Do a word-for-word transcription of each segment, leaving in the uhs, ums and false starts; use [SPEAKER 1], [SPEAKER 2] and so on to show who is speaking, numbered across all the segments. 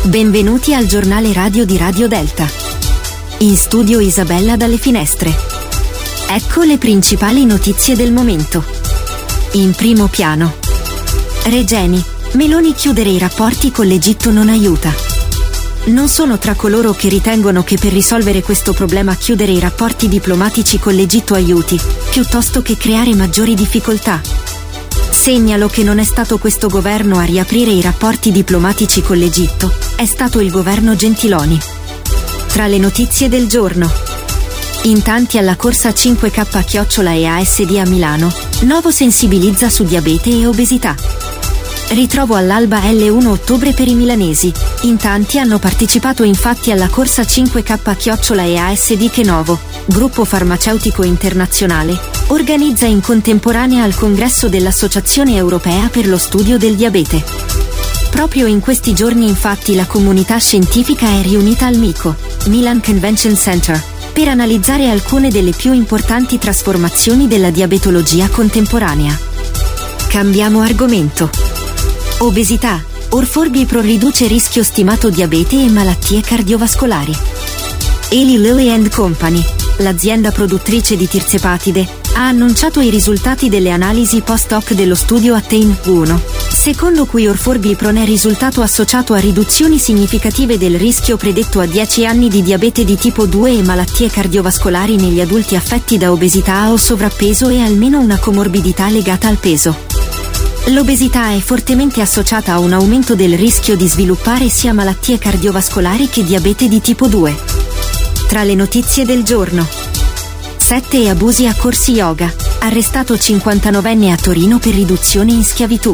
[SPEAKER 1] Benvenuti al giornale radio di Radio Delta. In studio Isabella dalle finestre. Ecco le principali notizie del momento. In primo piano. Regeni, Meloni chiudere i rapporti con l'Egitto non aiuta. Non sono tra coloro che ritengono che per risolvere questo problema chiudere i rapporti diplomatici con l'Egitto aiuti, piuttosto che creare maggiori difficoltà. Segnalo che non è stato questo governo a riaprire i rapporti diplomatici con l'Egitto, è stato il governo Gentiloni. Tra le notizie del giorno. In tanti alla corsa cinque K chiocciola E A S D a Milano, Novo sensibilizza su diabete e obesità. Ritrovo all'alba l'primo ottobre per i milanesi, in tanti hanno partecipato infatti alla corsa cinque K chiocciola E A S D che Novo, gruppo farmaceutico internazionale, organizza in contemporanea al congresso dell'Associazione Europea per lo Studio del Diabete. Proprio in questi giorni infatti la comunità scientifica è riunita al MICO, Milan Convention Center, per analizzare alcune delle più importanti trasformazioni della diabetologia contemporanea. Cambiamo argomento. Obesità, Orforglipro riduce rischio stimato diabete e malattie cardiovascolari. Eli Lilly and Company, l'azienda produttrice di tirzepatide, ha annunciato i risultati delle analisi post-hoc dello studio Attain uno, secondo cui Orforglipron è risultato associato a riduzioni significative del rischio predetto a dieci anni di diabete di tipo due e malattie cardiovascolari negli adulti affetti da obesità o sovrappeso e almeno una comorbidità legata al peso. L'obesità è fortemente associata a un aumento del rischio di sviluppare sia malattie cardiovascolari che diabete di tipo due. Tra le notizie del giorno. Sette e abusi a corsi yoga, arrestato cinquantanovenne a Torino per riduzione in schiavitù.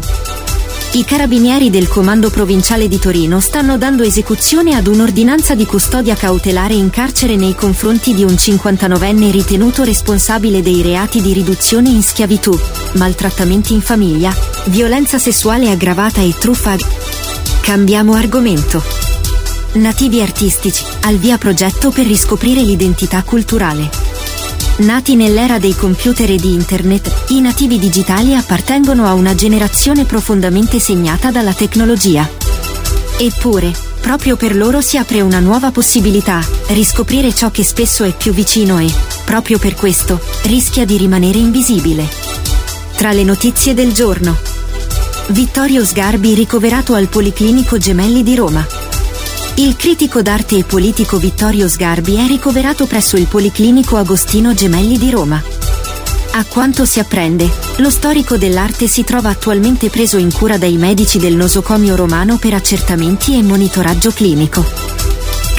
[SPEAKER 1] I carabinieri del Comando Provinciale di Torino stanno dando esecuzione ad un'ordinanza di custodia cautelare in carcere nei confronti di un cinquantanovenne ritenuto responsabile dei reati di riduzione in schiavitù, maltrattamenti in famiglia, violenza sessuale aggravata e truffa. Cambiamo argomento. Nativi artistici, al via progetto per riscoprire l'identità culturale. Nati nell'era dei computer e di internet, i nativi digitali appartengono a una generazione profondamente segnata dalla tecnologia. Eppure, proprio per loro si apre una nuova possibilità, riscoprire ciò che spesso è più vicino e, proprio per questo, rischia di rimanere invisibile. Tra le notizie del giorno. Vittorio Sgarbi ricoverato al Policlinico Gemelli di Roma. Il critico d'arte e politico Vittorio Sgarbi è ricoverato presso il Policlinico Agostino Gemelli di Roma. A quanto si apprende, lo storico dell'arte si trova attualmente preso in cura dai medici del nosocomio romano per accertamenti e monitoraggio clinico.